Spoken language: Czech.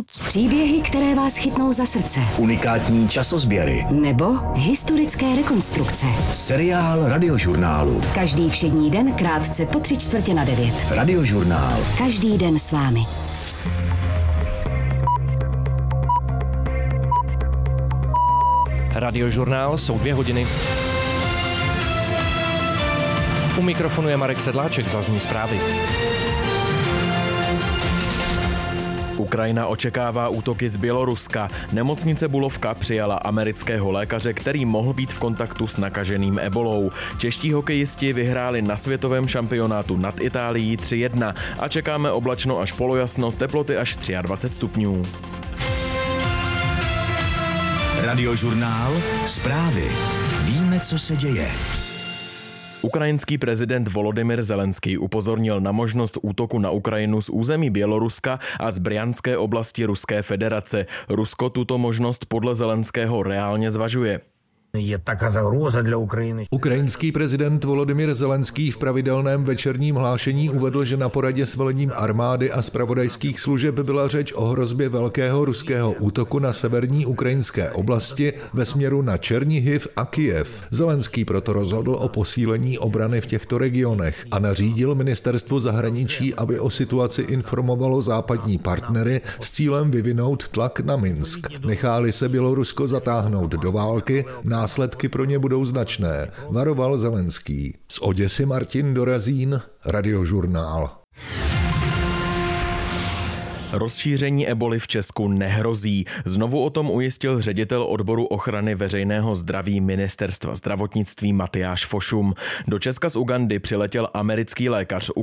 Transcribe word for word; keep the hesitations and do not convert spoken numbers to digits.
Příběhy, které vás chytnou za srdce. Unikátní časozběry. Nebo historické rekonstrukce. Seriál Radiožurnálu. Každý všední den krátce po tři čtvrtě na devět. Radiožurnál. Každý den s vámi. Radiožurnál jsou dvě hodiny. U mikrofonu je Marek Sedláček, zazní zprávy. Ukrajina očekává útoky z Běloruska. Nemocnice Bulovka přijala amerického lékaře, který mohl být v kontaktu s nakaženým ebolou. Čeští hokejisti vyhráli na světovém šampionátu nad Itálií tři jedna a čekáme oblačno až polojasno, teploty až dvacet tři stupňů. Radiožurnál. Zprávy. Víme, co se děje. Ukrajinský prezident Volodymyr Zelenský upozornil na možnost útoku na Ukrajinu z území Běloruska a z Brjanské oblasti Ruské federace. Rusko tuto možnost podle Zelenského reálně zvažuje. Je taká záhroza dla Ukrajiny. Ukrajinský prezident Volodymyr Zelenský v pravidelném večerním hlášení uvedl, že na poradě s velením armády a zpravodajských služeb byla řeč o hrozbě velkého ruského útoku na severní ukrajinské oblasti ve směru na Černihiv a Kyjev. Zelenský proto rozhodl o posílení obrany v těchto regionech a nařídil ministerstvu zahraničí, aby o situaci informovalo západní partnery s cílem vyvinout tlak na Minsk. Nechá-li se Bělorusko zatáhnout do války, následky pro ně budou značné, varoval Zelenský. Z Oděsy Martin Dorazín, Radiožurnál. Rozšíření eboli v Česku nehrozí. Znovu o tom ujistil ředitel odboru ochrany veřejného zdraví Ministerstva zdravotnictví Matyáš Fošum. Do Česka z Ugandy přiletěl americký lékař, u